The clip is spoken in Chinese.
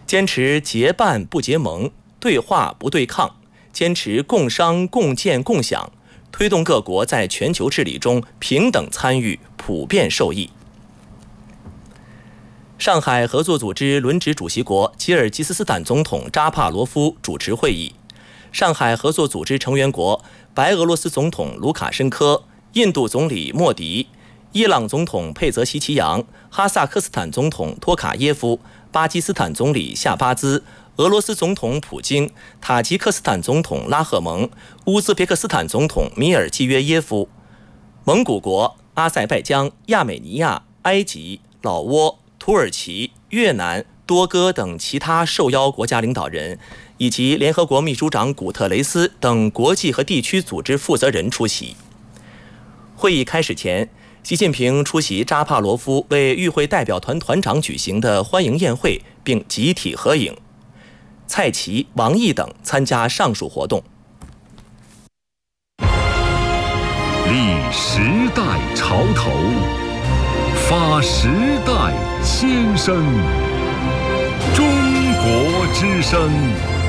坚持结伴不结盟，对话不对抗，坚持共商共建共享，推动各国在全球治理中平等参与、普遍受益。上海合作组织轮值主席国吉尔吉斯斯坦总统扎帕罗夫主持会议。上海合作组织成员国白俄罗斯总统卢卡申科、印度总理莫迪、伊朗总统佩泽西奇扬、哈萨克斯坦总统托卡耶夫、巴基斯坦总理夏巴兹、俄罗斯总统普京、塔吉克斯坦总统拉赫蒙、乌兹别克斯坦总统米尔季约耶夫、蒙古国、阿塞拜疆、亚美尼亚、埃及、老挝、土耳其、越南、多哥等其他受邀国家领导人，以及联合国秘书长古特雷斯等国际和地区组织负责人出席。会议开始前，习近平出席扎帕罗夫为与会代表团团长举行的欢迎宴会，并集体合影。蔡奇、王毅等参加上述活动。 立时代潮头，发时代先声。中国之声。